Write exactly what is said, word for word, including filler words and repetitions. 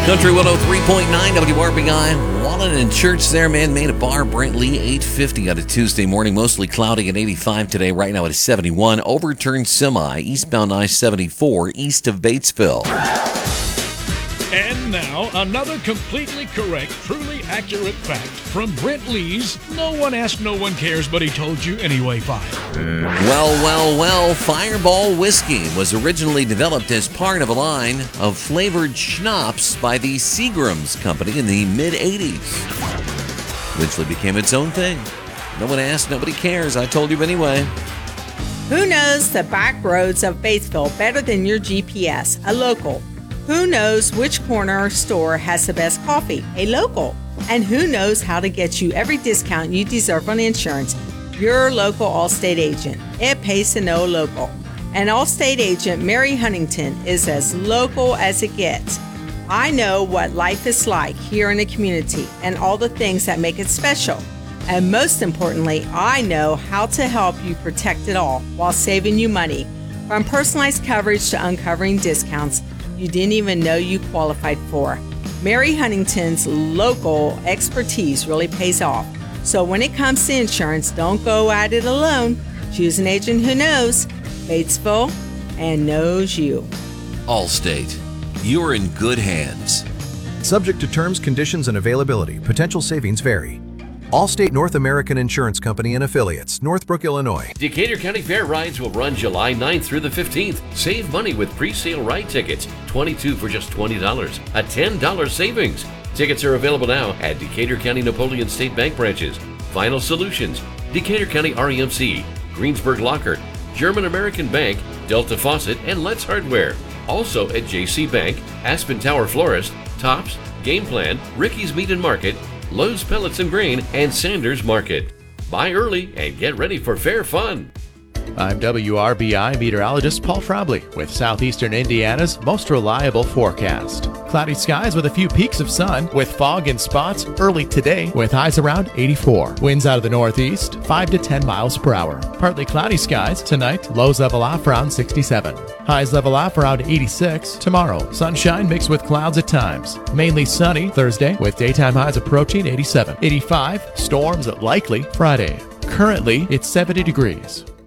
Country one oh three point nine W R B I. Wallen and Church there, man. Made a bar. Brent Lee, eight fifty on a Tuesday morning. Mostly cloudy at eighty-five today. Right now at seventy-one. Overturned semi. Eastbound I seventy-four east of Batesville. And now, another completely correct, truly accurate fact from Brent Lee's No One Asked, No One Cares, But He Told You Anyway file. Well, well, well, Fireball Whiskey was originally developed as part of a line of flavored schnapps by the Seagram's Company in the mid-eighties. Eventually became its own thing. No one asked, nobody cares. I told you anyway. Who knows the back roads of Batesville better than your G P S? A local. Who knows which corner store has the best coffee? A local. And who knows how to get you every discount you deserve on insurance? Your local Allstate agent. It pays to know local. And Allstate agent Mary Huntington is as local as it gets. I know what life is like here in the community and all the things that make it special. And most importantly, I know how to help you protect it all while saving you money. From personalized coverage to uncovering discounts you didn't even know you qualified for. Mary Huntington's local expertise really pays off. So when it comes to insurance, don't go at it alone. Choose an agent who knows Batesville and knows you. Allstate, you're in good hands. Subject to terms, conditions, and availability. Potential savings vary. Allstate North American Insurance Company and Affiliates, Northbrook, Illinois. Decatur County Fair rides will run July ninth through the fifteenth. Save money with pre-sale ride tickets, twenty-two for just twenty dollars, a ten dollars savings. Tickets are available now at Decatur County Napoleon State Bank branches, Final Solutions, Decatur County R E M C, Greensburg Locker, German American Bank, Delta Faucet, and Let's Hardware. Also at J C Bank, Aspen Tower Florist, Tops, Game Plan, Ricky's Meat and Market, Lowe's Pellets and Grain, and Sanders Market. Buy early and get ready for fair fun. I'm W R B I meteorologist Paul Frobley with Southeastern Indiana's most reliable forecast. Cloudy skies with a few peaks of sun with fog in spots early today with highs around eighty-four. Winds out of the northeast, five to ten miles per hour. Partly cloudy skies tonight, lows level off around sixty-seven. Highs level off around eighty-six. Tomorrow, sunshine mixed with clouds at times. Mainly sunny Thursday with daytime highs approaching eighty-seven. eighty-five, storms likely Friday. Currently, it's seventy degrees.